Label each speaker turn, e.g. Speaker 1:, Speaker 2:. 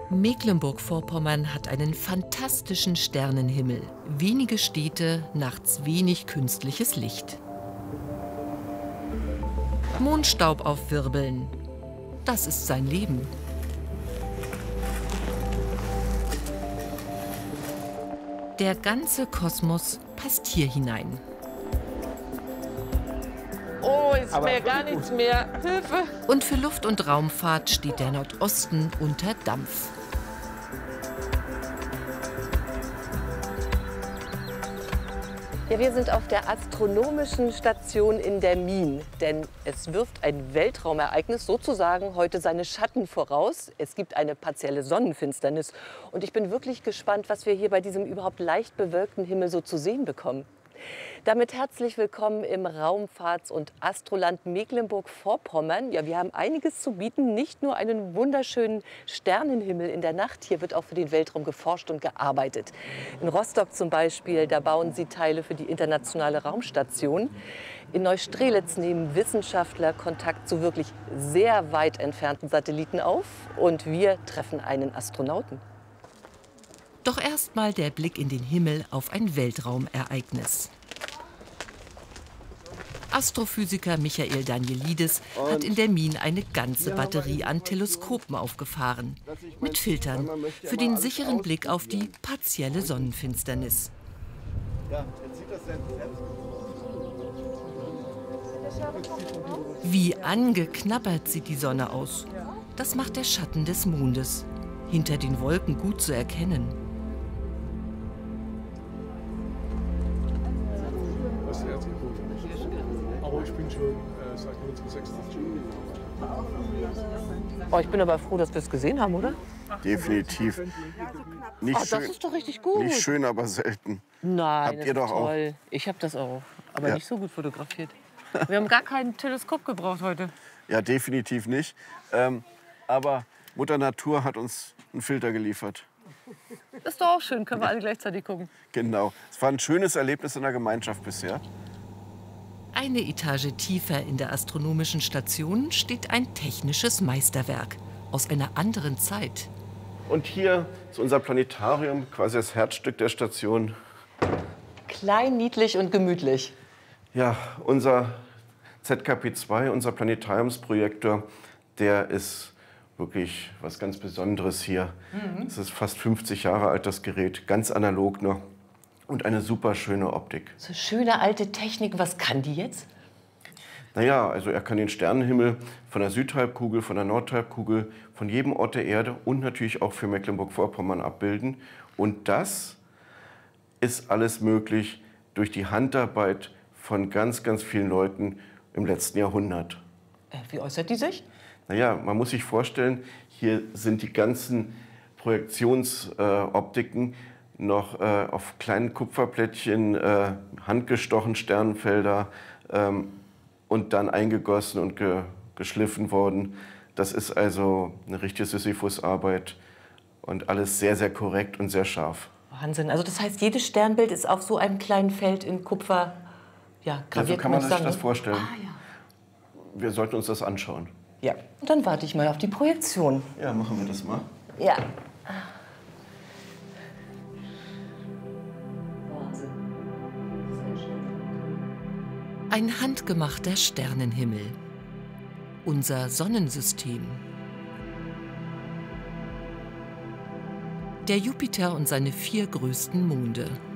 Speaker 1: Mecklenburg-Vorpommern hat einen fantastischen Sternenhimmel. Wenige Städte, nachts wenig künstliches Licht. Mondstaub aufwirbeln. Das ist sein Leben. Der ganze Kosmos passt hier hinein.
Speaker 2: Oh, ist mir gar nichts mehr. Hilfe!
Speaker 1: Und für Luft- und Raumfahrt steht der Nordosten unter Dampf.
Speaker 2: Ja, wir sind auf der astronomischen Station in der Mien, denn es wirft ein Weltraumereignis sozusagen heute seine Schatten voraus. Es gibt eine partielle Sonnenfinsternis und ich bin wirklich gespannt, was wir hier bei diesem überhaupt leicht bewölkten Himmel so zu sehen bekommen. Damit herzlich willkommen im Raumfahrts- und Astroland Mecklenburg-Vorpommern. Ja, wir haben einiges zu bieten, nicht nur einen wunderschönen Sternenhimmel in der Nacht. Hier wird auch für den Weltraum geforscht und gearbeitet. In Rostock zum Beispiel, da bauen sie Teile für die internationale Raumstation. In Neustrelitz nehmen Wissenschaftler Kontakt zu wirklich sehr weit entfernten Satelliten auf. Und wir treffen einen Astronauten.
Speaker 1: Doch erst mal der Blick in den Himmel auf ein Weltraumereignis. Astrophysiker Michael Danielidis hat in der Mien eine ganze Batterie an Teleskopen aufgefahren. Mit Filtern für den sicheren Blick auf die partielle Sonnenfinsternis. Wie angeknabbert sieht die Sonne aus. Das macht der Schatten des Mondes. Hinter den Wolken gut zu erkennen.
Speaker 3: Aber ich bin schon seit 1986.
Speaker 2: Oh, ich bin aber froh, dass wir es gesehen haben, oder?
Speaker 4: Definitiv. Nicht
Speaker 2: Oh, das ist doch richtig gut.
Speaker 4: Nicht schön, aber selten.
Speaker 2: Nein,
Speaker 4: Habt
Speaker 2: das
Speaker 4: ihr
Speaker 2: ist
Speaker 4: doch auch.
Speaker 2: toll. Ich habe das auch, aber
Speaker 4: Ja.
Speaker 2: nicht so gut fotografiert. Wir haben gar kein Teleskop gebraucht heute.
Speaker 4: Ja, definitiv nicht. Aber Mutter Natur hat uns einen Filter geliefert.
Speaker 2: Das ist doch auch schön, können wir alle gleichzeitig gucken.
Speaker 4: Genau. Es war ein schönes Erlebnis in der Gemeinschaft bisher.
Speaker 1: Eine Etage tiefer in der astronomischen Station steht ein technisches Meisterwerk aus einer anderen Zeit.
Speaker 4: Und hier ist unser Planetarium, quasi das Herzstück der Station.
Speaker 2: Klein, niedlich und gemütlich.
Speaker 4: Ja, unser ZKP-2, unser Planetariumsprojektor, der ist wirklich was ganz Besonderes hier. Es ist fast 50 Jahre alt, das Gerät, ganz analog noch und eine super schöne Optik.
Speaker 2: So schöne alte Technik, was kann die jetzt?
Speaker 4: Naja, also er kann den Sternenhimmel von der Südhalbkugel, von der Nordhalbkugel, von jedem Ort der Erde und natürlich auch für Mecklenburg-Vorpommern abbilden. Und das ist alles möglich durch die Handarbeit von ganz, ganz vielen Leuten im letzten Jahrhundert.
Speaker 2: Wie äußert die sich?
Speaker 4: Naja, man muss sich vorstellen, hier sind die ganzen Projektionsoptiken noch auf kleinen Kupferplättchen, handgestochen Sternenfelder und dann eingegossen und geschliffen worden. Das ist also eine richtige Sisyphusarbeit und alles sehr, sehr korrekt und sehr scharf.
Speaker 2: Wahnsinn. Also das heißt, jedes Sternbild ist auf so einem kleinen Feld in Kupfer graviert.
Speaker 4: Ja, so kann man sich
Speaker 2: sagen,
Speaker 4: das
Speaker 2: ne?
Speaker 4: vorstellen.
Speaker 2: Ah, ja.
Speaker 4: Wir sollten uns das anschauen.
Speaker 2: Ja. Und dann warte ich mal auf die Projektion.
Speaker 4: Ja, machen wir das mal.
Speaker 2: Ja.
Speaker 1: Ein handgemachter Sternenhimmel. Unser Sonnensystem. Der Jupiter und seine 4 größten Monde.